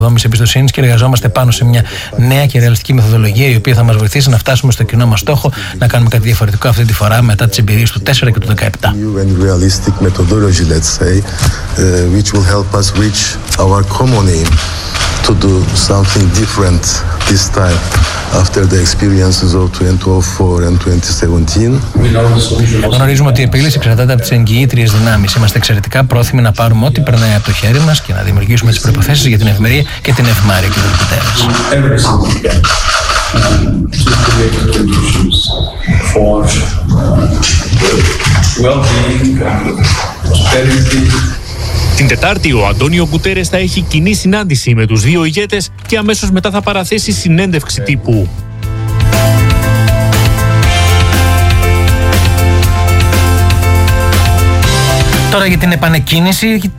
οικοδόμηση εμπιστοσύνης και εργαζόμαστε πάνω σε μια νέα και ρεαλιστική μεθοδολογία η οποία θα μας βοηθήσει να φτάσουμε στο κοινό μας στόχο, να κάνουμε κάτι διαφορετικό αυτή τη φορά μετά τις εμπειρίες του 4 και του 17. To do something different this time after the experiences of 2004 and 2017. Γνωρίζουμε ότι η επίλυση εξαρτάται από τις εγγυήτριες δυνάμεις. Είμαστε εξαιρετικά πρόθυμοι να πάρουμε ό,τι περνάει από το χέρι μας και να δημιουργήσουμε τις προϋποθέσεις για την ευημερία και την ευμάρεια και την Κουτέρες. Την Τετάρτη ο Αντώνιο Γκουτέρες θα έχει κοινή συνάντηση με τους δύο ηγέτες και αμέσως μετά θα παραθέσει συνέντευξη τύπου. Τώρα για την επανεκκίνηση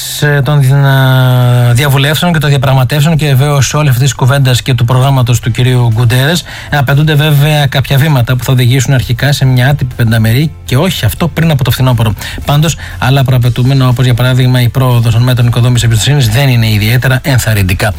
των διαβουλεύσεων και των διαπραγματεύσεων και βεβαίως όλη αυτή τη κουβέντα και του προγράμματος του κυρίου Γκουτέρες, απαιτούνται βέβαια κάποια βήματα που θα οδηγήσουν αρχικά σε μια άτυπη πενταμερή και όχι αυτό πριν από το φθινόπωρο. Πάντως, άλλα προαπαιτούμενα όπως για παράδειγμα η πρόοδος των μέτρων οικοδόμησης εμπιστοσύνης δεν είναι ιδιαίτερα ενθαρρυντικά.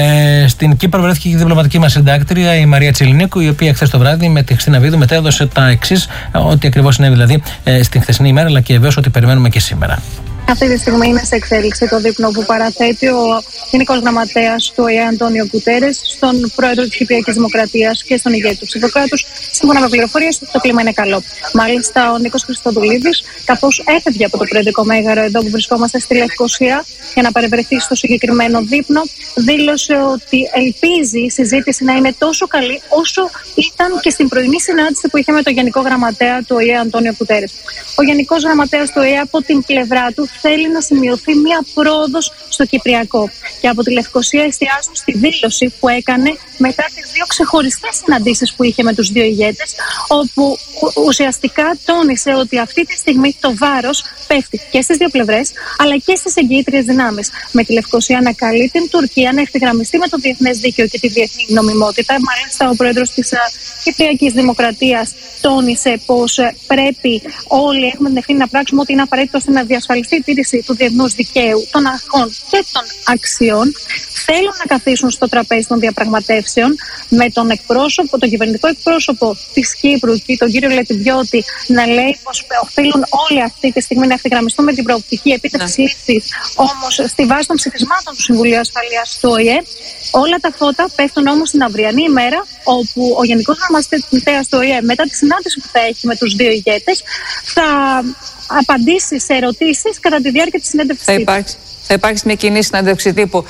Στην Κύπρο βρέθηκε και η διπλωματική μας συντάκτρια η Μαρία Τσιλινίκου, η οποία χθες το βράδυ με τη Χριστίνα Βίδου μετέδωσε τα εξής, ό,τι ακριβώς συνέβη δηλαδή στην χθεσινή ημέρα, αλλά και βεβαίως ότι περιμένουμε και σήμερα. Αυτή τη στιγμή είναι σε εξέλιξη το δείπνο που παραθέτει ο Γενικός Γραμματέας του ΟΗΕ Αντώνιο Γκουτέρες στον Πρόεδρο της Κυπριακής Δημοκρατίας και στον ηγέτη του ψηφοκράτους. Σύμφωνα με πληροφορίες, το κλίμα είναι καλό. Μάλιστα, ο Νίκος Χριστοδουλίδης, καθώς έφευγε από το προεδρικό μέγαρο εδώ που βρισκόμαστε στη Λευκοσία για να παρευρεθεί στο συγκεκριμένο δείπνο, δήλωσε ότι ελπίζει η συζήτηση να είναι τόσο καλή όσο ήταν και στην πρωινή συνάντηση που είχε με τον Γενικό Γραμματέα του ΟΗΕ Αντώνιο Γκουτέρες. Ο Γενικός Γραμματέας του ΟΗΕ από την πλευρά του θέλει να σημειωθεί μια πρόοδος στο Κυπριακό. Και από τη Λευκοσία εστιάζουν στη δήλωση που έκανε μετά τις δύο ξεχωριστές συναντήσεις που είχε με τους δύο ηγέτες, όπου ουσιαστικά τόνισε ότι αυτή τη στιγμή το βάρος πέφτει και στις δύο πλευρές, αλλά και στις εγγυήτριες δυνάμεις. Με τη Λευκοσία να καλεί την Τουρκία να ευθυγραμμιστεί με το διεθνές δίκαιο και τη διεθνή νομιμότητα. Μάλιστα, ο πρόεδρος της Κυπριακής Δημοκρατίας τόνισε πως πρέπει όλοι έχουμε την ευθύνη να πράξουμε ό,τι είναι απαραίτητο ώστε να διασφαλιστεί η τήρηση του διεθνούς δικαίου, των αρχών και των αξιών. Θέλουν να καθίσουν στο τραπέζι των διαπραγματεύσεων με τον εκπρόσωπο, τον κυβερνητικό εκπρόσωπο της Κύπρου και τον κύριο Λετιμπιώτη να λέει πως οφείλουν όλοι αυτή τη στιγμή να ευθυγραμμιστούν με την προοπτική επίτευξη λύσης. Όμως στη βάση των ψηφισμάτων του Συμβουλίου Ασφαλείας του ΟΗΕ, όλα τα φώτα πέφτουν όμως την αυριανή ημέρα, όπου ο Γενικός Γραμματέας του ΟΗΕ μετά τη συνάντηση που θα έχει με τους δύο ηγέτες θα απαντήσει σε ερωτήσεις κατά τη διάρκεια της συνέντευξης τύπου. Θα υπάρξει μια κοινή συνέντευξη τύπου.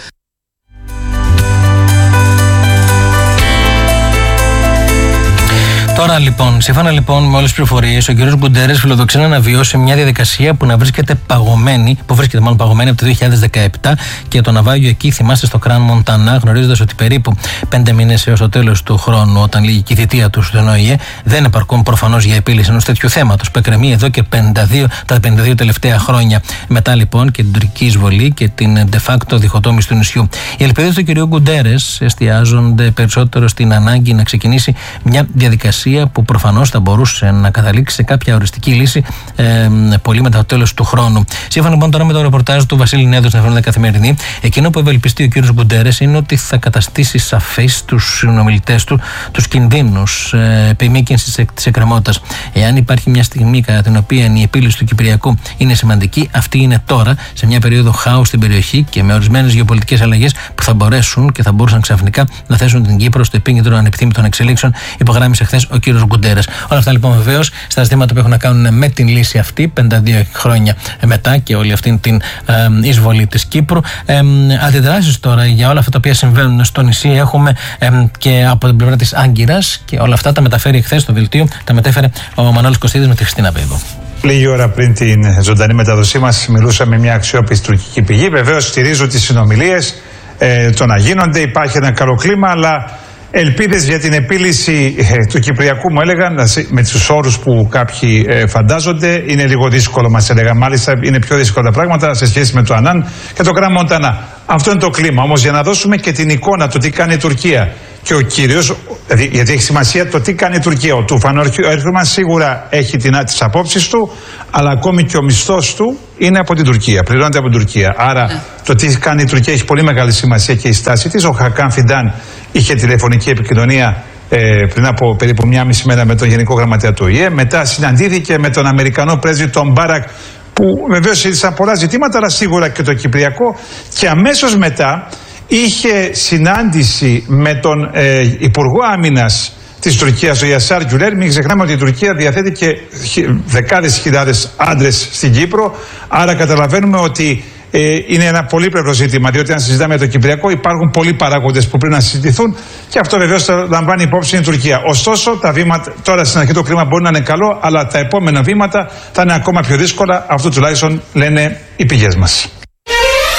Τώρα λοιπόν, σύμφωνα λοιπόν με όλες τις πληροφορίες, ο κ. Γκουτέρες φιλοδοξεί να αναβιώσει μια διαδικασία που βρίσκεται παγωμένη από το 2017 και το ναυάγιο εκεί, θυμάστε, στο Κραν Μοντανά, γνωρίζοντας ότι περίπου 5 μήνες έως το τέλος του χρόνου, όταν λύγει και η θητεία του στον ΟΗΕ, δεν επαρκούν προφανώς για επίλυση ενός τέτοιου θέματος που εκκρεμεί εδώ και τα 52 τελευταία χρόνια. Μετά λοιπόν και την τουρκική εισβολή και την de facto διχοτόμηση του νησιού. Οι ελπίδες του κ. Γκουτέρες εστιάζονται περισσότερο στην ανάγκη να ξεκινήσει μια διαδικασία που προφανώς θα μπορούσε να καταλήξει σε κάποια οριστική λύση πολύ μετά το τέλος του χρόνου. Σύμφωνα λοιπόν τώρα με το ρεπορτάζ του Βασίλη Νέδου στην Εφημερίδα Καθημερινή, εκείνο που ευελπιστεί ο κ. Γκουτέρες είναι ότι θα καταστήσει σαφές στους συνομιλητές του τους κινδύνους επιμήκυνσης της εκκρεμότητας. Εάν υπάρχει μια στιγμή κατά την οποία η επίλυση του Κυπριακού είναι σημαντική, αυτή είναι τώρα, σε μια περίοδο χάους στην περιοχή και με ορισμένες γεωπολιτικές αλλαγές που θα μπορέσουν και θα μπορούσαν ξαφνικά να θέσουν την Κύπρο στο επίκεντρο ανεπιθύμητων εξελίξεων, υπογράμμισε χθες ο κύριος Γκουτέρες. Όλα αυτά λοιπόν βεβαίως στα ζητήματα που έχουν να κάνουν με την λύση αυτή, 52 χρόνια μετά και όλη αυτή την εισβολή της Κύπρου. Αντιδράσεις τώρα για όλα αυτά τα οποία συμβαίνουν στο νησί έχουμε και από την πλευρά της Άγκυρας και όλα αυτά τα μεταφέρει χθες στο δελτίο, τα μετέφερε ο Μανώλης Κωστίδης με τη Χριστίνα Βίδου. Λίγη ώρα πριν την ζωντανή μεταδοσή μας μιλούσαμε με μια αξιόπιστη τουρκική πηγή. Βεβαίως στηρίζω τις συνομιλίες, το να γίνονται, υπάρχει ένα καλό κλίμα, αλλά ελπίδες για την επίλυση του Κυπριακού μου έλεγαν, με τους όρους που κάποιοι φαντάζονται, είναι λίγο δύσκολο, μας έλεγαν. Μάλιστα είναι πιο δύσκολα τα πράγματα σε σχέση με το Ανάν και το Κραν Μοντανά. Αυτό είναι το κλίμα. Όμως για να δώσουμε και την εικόνα του τι κάνει η Τουρκία και ο κύριος, γιατί έχει σημασία το τι κάνει η Τουρκία. Ο Τούφαν Ερντογάν σίγουρα έχει τις απόψεις του, αλλά ακόμη και ο μισθός του είναι από την Τουρκία, πληρώνεται από την Τουρκία. Άρα το τι κάνει η Τουρκία έχει πολύ μεγάλη σημασία και η στάση της. Ο Χακάν Φιντάν είχε τηλεφωνική επικοινωνία πριν από περίπου 1,5 μέρα με τον Γενικό Γραμματέα του ΟΗΕ. Μετά συναντήθηκε με τον Αμερικανό πρέσβη τον Μπάρακ, που βεβαίως συζήτησαν πολλά ζητήματα, αλλά σίγουρα και το κυπριακό. Και αμέσως μετά είχε συνάντηση με τον Υπουργό Άμυνας της Τουρκίας, τον Γιασάρ Γκιουλέρ. Μην ξεχνάμε ότι η Τουρκία διαθέτει και δεκάδες χιλιάδες άντρες στην Κύπρο. Άρα καταλαβαίνουμε ότι είναι ένα πολύπλευρο ζήτημα, διότι αν συζητάμε για το Κυπριακό υπάρχουν πολλοί παράγοντες που πρέπει να συζητηθούν και αυτό βεβαίως θα λαμβάνει υπόψη η Τουρκία. Ωστόσο, τα βήματα, τώρα στην αρχή το κλίμα μπορεί να είναι καλό, αλλά τα επόμενα βήματα θα είναι ακόμα πιο δύσκολα. Αυτό τουλάχιστον λένε οι πηγές μας.